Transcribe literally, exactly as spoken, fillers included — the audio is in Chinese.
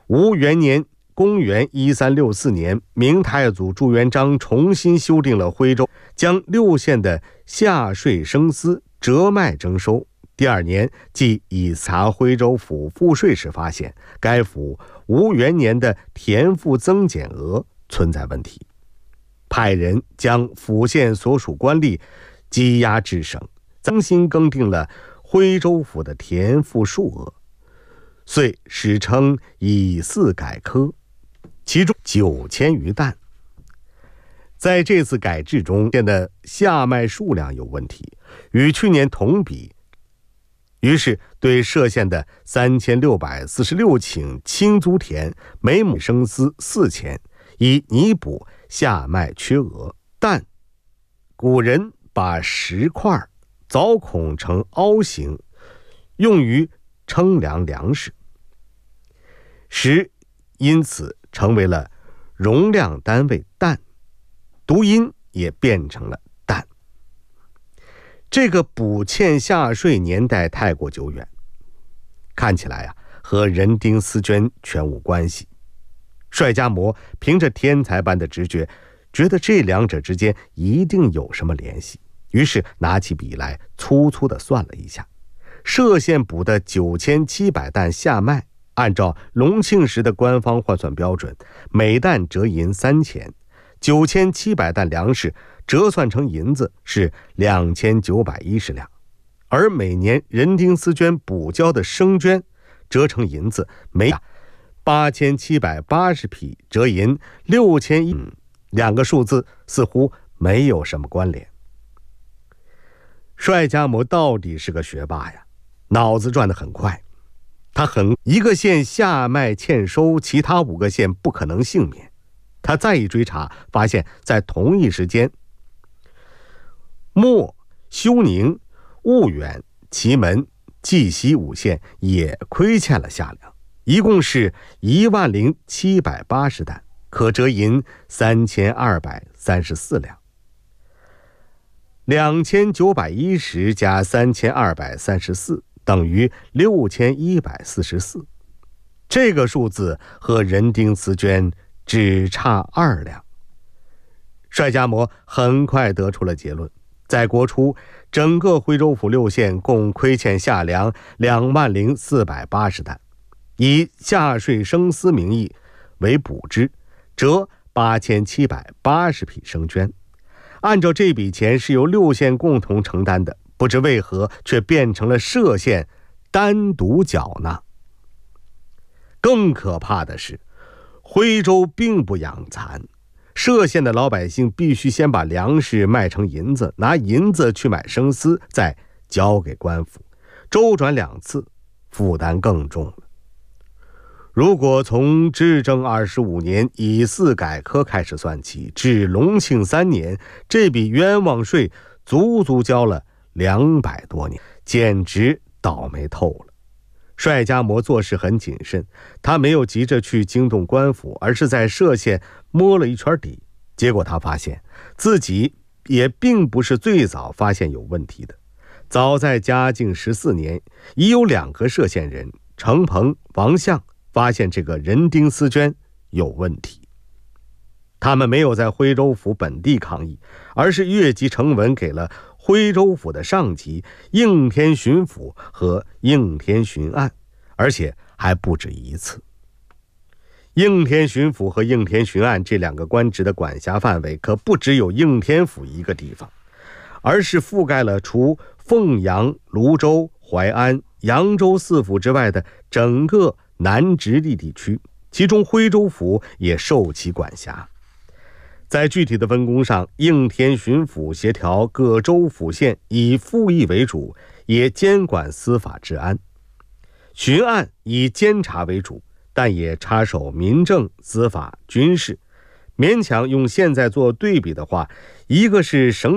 吴元年，公元一三六四年，明太祖朱元璋重新修订了徽州，将六县的夏税生丝折卖征收。第二年，即以查徽州府赋税时发现，该府吴元年的田赋增减额存在问题，派人将府县所属官吏羁押至省，重新更定了徽州府的田赋数额，遂史称以四改科，其中九千余担。在这次改制中，现的夏麦数量有问题，与去年同比，于是对歙县的三千六百四十六顷青租田，每亩生丝四钱，以弥补夏麦缺额。但古人把石块凿孔成凹形，用于称量粮食，石因此成为了容量单位担，读音也变成了担。这个补欠夏税年代太过久远，看起来啊和人丁丝绢全无关系。帅家模凭着天才般的直觉，觉得这两者之间一定有什么联系，于是拿起笔来粗粗地算了一下，歙县补的九千七百担夏麦，按照隆庆时的官方换算标准，每担折银三钱，九千七百担粮食折算成银子是两千九百一十两，而每年人丁丝绢补交的生绢折成银子每八千七百八十匹，折银六千一，两个数字似乎没有什么关联。帅家模到底是个学霸呀，脑子转得很快。他很一个县夏麦欠收，其他五个县不可能幸免。他再一追查，发现在同一时间，莫、休宁、婺远、祁门、绩溪五县也亏欠了夏粮，一共是一万零七百八十担，可折银三千二百三十四两。两千九百一十加三千二百三十四等于六千一百四十四，这个数字和人丁丝绢只差二两。帅家模很快得出了结论，在国初，整个徽州府六县共亏欠夏粮两万零四百八十担，以夏税生丝名义为补之，折八千七百八十匹生绢。按照这笔钱是由六县共同承担的，不知为何却变成了歙县单独缴纳。更可怕的是，徽州并不养蚕，歙县的老百姓必须先把粮食卖成银子，拿银子去买生丝，再交给官府，周转两次，负担更重了。如果从至正二十五年以四改科开始算起，至隆庆三年，这笔冤枉税足足交了两百多年，简直倒霉透了。帅家模做事很谨慎，他没有急着去惊动官府，而是在歙县摸了一圈底。结果他发现自己也并不是最早发现有问题的，早在嘉靖十四年，已有两个歙县人程鹏、王相发现这个人丁丝绢有问题。他们没有在徽州府本地抗议，而是越级呈文给了徽州府的上级应天巡抚和应天巡按，而且还不止一次。应天巡抚和应天巡按这两个官职的管辖范围可不只有应天府一个地方，而是覆盖了除凤阳、泸州、淮安、扬州四府之外的整个南直隶地区，其中徽州府也受其管辖。在具体的分工上，应天巡抚协调各州府县，以赋役为主，也监管司法治安；巡按以监察为主，但也插手民政、司法、军事。勉强用现在做对比的话，一个是省